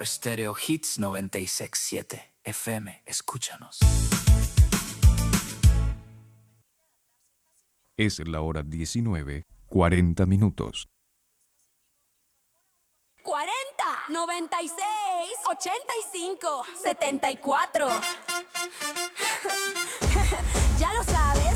por Stereo Hits 96.7 FM. Escúchanos. Es la hora 19:40. 40, 96, 85, 74. Ya lo sabes.